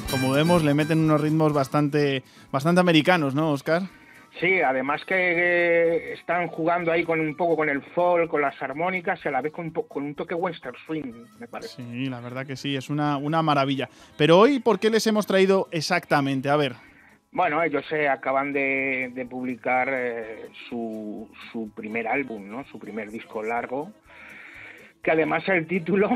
Como vemos, le meten unos ritmos bastante americanos, ¿no, Óscar? Sí, además que están jugando ahí con un poco con el folk, con las armónicas, y a la vez con un toque western swing, me parece. Sí, la verdad que sí, es una maravilla. Pero hoy, ¿por qué les hemos traído exactamente? A ver. Bueno, ellos acaban de publicar su primer álbum, ¿no? Su primer disco largo, que además el título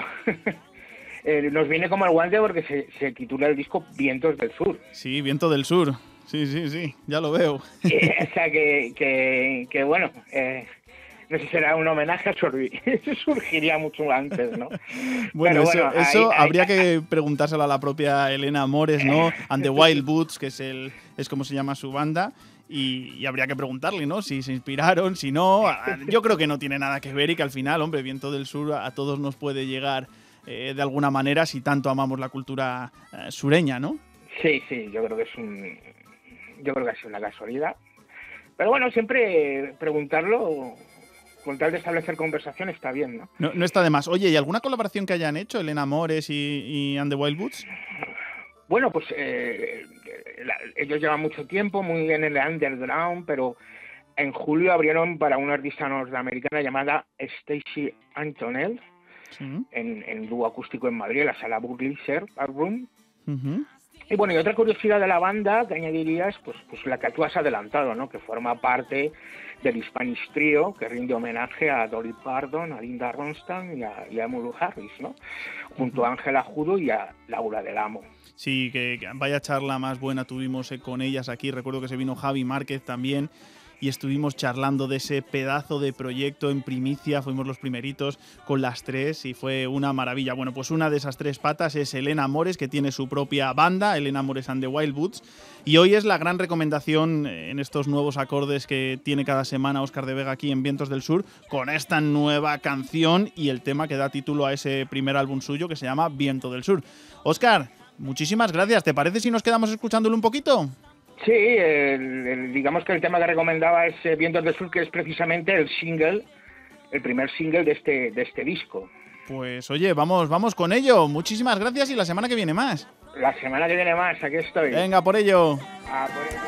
nos viene como el guante porque se titula el disco Vientos del Sur. Sí, Viento del Sur. Sí, ya lo veo. O sea que bueno, no sé si será un homenaje a Sorbi. Surgiría mucho antes, ¿no? Bueno, eso habría que preguntárselo a la propia Elena Amores, ¿no? And the Wild Boots, que es como se llama su banda. Y habría que preguntarle, ¿no? Si se inspiraron, si no. Yo creo que no tiene nada que ver y que al final, hombre, Viento del Sur a todos nos puede llegar de alguna manera si tanto amamos la cultura sureña, ¿no? Sí, yo creo que ha sido una casualidad. Pero bueno, siempre preguntarlo, con tal de establecer conversación, está bien, ¿no? No está de más. Oye, ¿y alguna colaboración que hayan hecho, Elena Amores y And the Wild Boots? Bueno, pues ellos llevan mucho tiempo muy en el underground, pero en julio abrieron para una artista norteamericana llamada Stacey Antonell, sí, en dúo acústico en Madrid, en la sala Burliser Room. Uh-huh. Y bueno, y otra curiosidad de la banda que añadiría es pues la que tú has adelantado, ¿no? Que forma parte del Spanish Trio, que rinde homenaje a Dolly Parton, a Linda Ronstadt y a Emmylou Harris, ¿no? Junto a Ángela Judo y a Laura del Amo. Sí, que vaya charla más buena tuvimos con ellas aquí. Recuerdo que se vino Javi Márquez también y estuvimos charlando de ese pedazo de proyecto en primicia. Fuimos los primeritos con las tres y fue una maravilla. Bueno, pues una de esas tres patas es Elena Amores, que tiene su propia banda, Elena Amores and the Wild Boots. Y hoy es la gran recomendación en estos nuevos acordes que tiene cada semana Óscar de Vega aquí en Vientos del Sur, con esta nueva canción y el tema que da título a ese primer álbum suyo que se llama Viento del Sur. Óscar, muchísimas gracias. ¿Te parece si nos quedamos escuchándolo un poquito? Sí, digamos que el tema que recomendaba es Vientos del Sur, que es precisamente el primer single de este disco. Pues oye, vamos con ello. Muchísimas gracias y la semana que viene más. La semana que viene más, aquí estoy. Venga, por ello. Por ello.